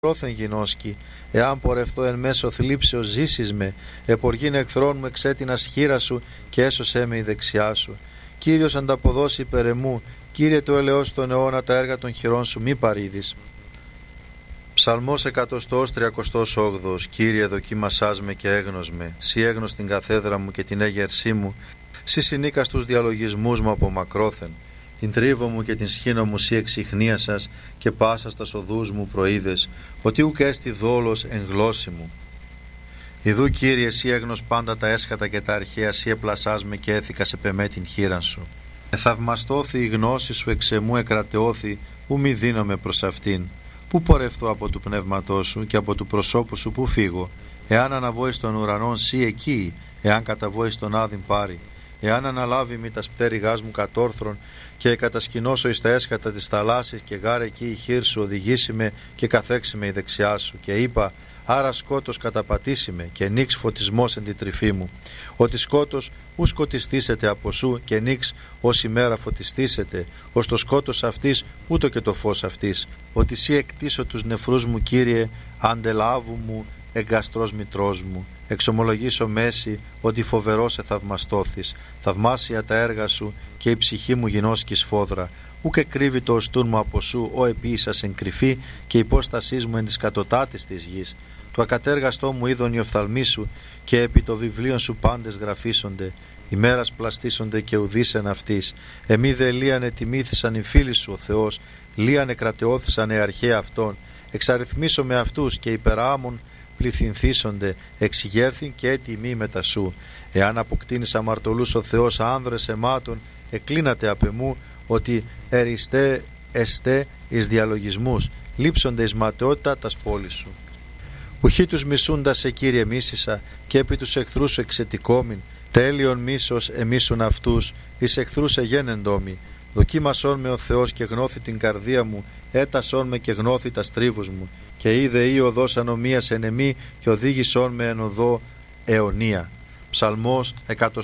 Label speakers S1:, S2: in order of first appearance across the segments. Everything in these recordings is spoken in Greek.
S1: πρόθεν γινώσκει, εάν πορευθώ εν μέσω θλίψεως ζήσεις με, εποργήν εχθρών μου εξέτεινας χείρα σου και έσωσέ με η δεξιά σου. Κύριος ανταποδώσει υπέρ εμού, Κύριε το ελεός τον αιώνα τα έργα των χειρών σου μη παρήδεις. Ψαλμός 138. Κύριε δοκίμασάς με και έγνος με, σύ έγνος την καθέδρα μου και την έγερσή μου, σύ συνήκα στους διαλογισμούς μου από μακρόθεν. Την τρίβο μου και την σχήνο μου σύ εξιχνίασας και πάσα στα οδούς μου προείδες, ότι ουκ έστι δόλος εν γλώσση μου. Ιδού Κύριε σύ έγνος πάντα τα έσχατα και τα αρχαία, σύ επλασάς με και έθηκα σε πεμέ την χείραν σου. Εθαυμαστώθη η γνώση σου εξ εμού εκρατεώθη, ου μη δίνομαι προς αυτήν. Πού πορευθώ από του πνεύματός σου και από του προσώπου σου πού φύγω. Εάν αναβώ εις των ουρανών σύ εκεί, εάν καταβώ εις τον άδειν πάρει. Εάν αναλάβει μη τα πτέρυγάς μου κατόρθρον και κατασκηνώσω εις τα έσχατα της θαλάσσης και γάρε εκεί η χείρ σου οδηγήσει με και καθέξει με η δεξιά σου. Και είπα, άρα σκότος καταπατήσει με και νίξ φωτισμός εν τη τρυφή μου. Ότι σκότος ου σκοτιστήσετε από σου και νίξ ως ημέρα φωτιστήσετε, ως το σκότος αυτής ούτω και το φως αυτής. Ότι σύ εκτίσω τους νεφρούς μου Κύριε, αντελάβου μου εγκαστρός μητρός μου. Εξομολογήσω μέση ότι φοβερός εθαυμαστώθης, θαυμάσια τα έργα σου και η ψυχή μου γινώσκει σφόδρα. Ούκε κρύβει το οστούν μου από σου, ο επίσας εν κρυφή και υπόστασής μου εν της κατωτάτης της γης. Το ακατέργαστό μου είδον οι οφθαλμοί σου και επί το βιβλίον σου πάντες γραφίσονται. Ημέρας πλαστήσονται και ουδήσεν αυτής. Εμεί δε λίανε τιμήθησαν οι φίλοι σου ο Θεός, λίανε κρατεώθησαν οι αρχαία αυτών. Εξαριθμίσω με αυτούς και υπεράμουν πληθυνθήσονται, εξηγέρθην και έτοιμοι μετά σου. Εάν αποκτήνεις αμαρτωλούς ο Θεός άνδρες αιμάτων, εκλίνατε απ' εμού, ότι εριστέ εστέ εις διαλογισμούς, λείψονται εις ματαιότητα τας πόλης σου. Ουχή τους μισούντας σε Κύριε μίσησα, και επί τους εχθρούς σου εξετικόμην, τέλειον μίσος εμίσουν αυτούς, εις εχθρούς εγένεντόμοι. Δοκίμασόν με ο Θεός και γνώθη την καρδία μου, έτασόν με και γνώθη τα στρίβους μου, και είδε η οδός ανομίας εν εμή και οδήγησόν με εν οδό αιωνία. Ψαλμός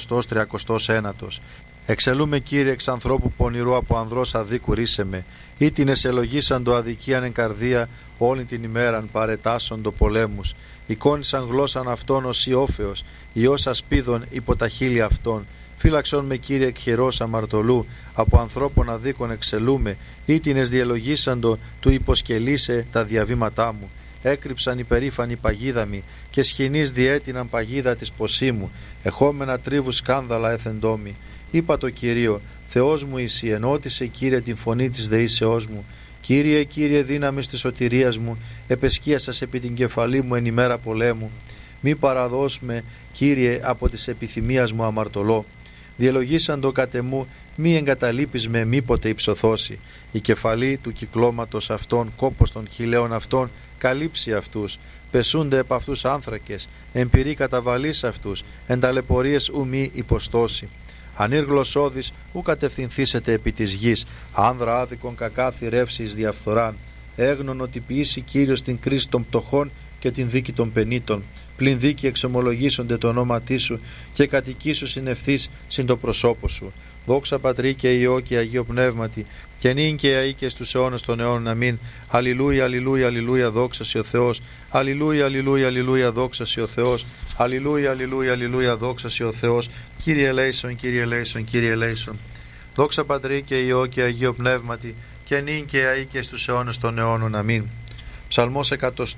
S1: 139. Εξελούμε Κύριε εξ ανθρώπου πονηρού, από ανδρός αδίκου ρίσε με, ή την εσελογήσαν το αδικίαν εν καρδία, όλη την ημέραν παρετάσσον το πολέμους. Εικόνισαν γλώσσαν αυτόν ως Ιόφεος, ιός ασπίδων υπό τα χείλη αυτών. Φύλαξον με Κύριε εκ χειρός αμαρτωλού, από ανθρώπων αδίκων εξελούμε, ή την εσδιελογήσαντο του υποσκελίσε τα διαβήματά μου. Έκρυψαν υπερήφανη παγίδα μη, και σχοινείς διέτειναν παγίδα της ποσίμου, εχόμενα τρίβου σκάνδαλα έθεντόμη. Είπα το Κυρίο, Θεός μου εσύ, ενώτισε Κύριε την φωνή της δεήσεώς μου. Κύριε, Κύριε δύναμης της σωτηρίας μου, επεσκίασας επί την κεφαλή μου εν ημέρα πολέμου. Μη παραδώσ' με, Κύριε, από της επιθυμίας μου αμαρτωλό. Διελογήσαν το κατεμού, μη εγκαταλείπεις με μήποτε υψωθώσει. Η κεφαλή του κυκλώματος αυτών, κόπος των χιλέων αυτών, καλύψει αυτούς. Πεσούνται επ' αυτούς άνθρακες, εμπειρή καταβαλείς αυτούς, εν ταλαιπωρίες ου μη υποστώσει. Ανήρ γλωσσόδης ου κατευθυνθήσετε επί της γης, άνδρα άδικον κακά θηρεύσεις διαφθοράν. Έγνων ότι ποιήσει Κύριος την κρίση των πτωχών και την δίκη των πενήτων. Πλην δίκη εξομολογήσονται το όνόματί σου και κατοική σου συνευθείς συν το προσώπο σου. Δόξα Πατρί και Υιό και Αγίο Πνεύματι, και νυν και αεί και στους αιώνας των αιώνων. Αμήν. Αλληλούια, αλληλούια, αλληλούια, δόξα σοι ο Θεός. Αλληλούια, αλληλούια, αλληλούια, δόξα σοι ο Θεός. Αλληλούια, αλληλούια, αλληλούια, δόξα σοι ο Θεός. Κύριε ελέησον, Κύριε ελέησον, Κύριε ελέησον. Δόξα Πατρί και Υιό και Αγίο Πνεύματι, και νυν και αεί και στους αιώνας των αιώνων. Αμήν. Ψαλμός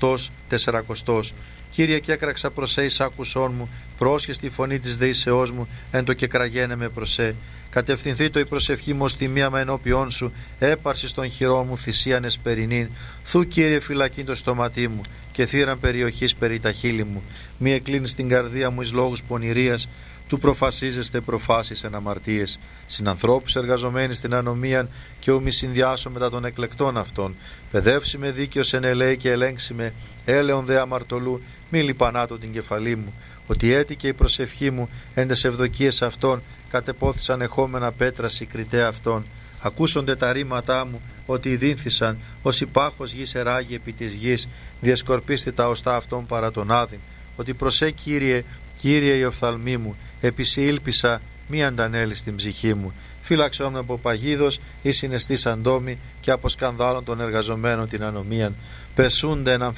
S1: 140. Κύριε, και έκραξα προς σε εις άκουσόν μου, πρόσχες τη φωνή της δεήσεώς μου, εν το και κραγένε με προς σε. Κατευθυνθεί το η προσευχή μου ως τιμία με ενώπιόν σου, έπαρση των χειρών μου θυσίαν εσπερινήν. Θου Κύριε φυλακήν το στόματί μου, και θύραν περιοχής περί τα χείλη μου. Μη εκλίνεις την καρδία μου εις λόγους πονηρίας, του προφασίζεστε προφάσεις εν αμαρτίες. Συνανθρώπους εργαζομένοι στην ανομίαν, και ου μη συνδυάσω μετά των εκλεκτών αυτών. Παιδεύσει με δίκαιος εν ελέη και ελέγξει με, έλεον δε αμαρτωλού, μη λιπανάτω την κεφαλή μου. Ότι έτυχε η προσευχή μου εν τες ευδοκίες αυτών, κατεπόθησαν εχόμενα πέτρα συγκριτέα αυτών. Ακούσονται τα ρήματά μου, ότι ειδύνθησαν, ως υπάχος γης εράγει επί της γης, διασκορπίστη τα οστά αυτών παρά τον άδειν. Ότι προσέ Κύριε, Κύριε η οφθαλμή μου, επί σοι ήλπισα, μη αντανέλει στην ψυχή μου. Φύλαξον με από παγίδος ή συναισθήσαν ντόμη και από σκανδάλων των εργαζομένων την ανομίαν. Πεσούνται εν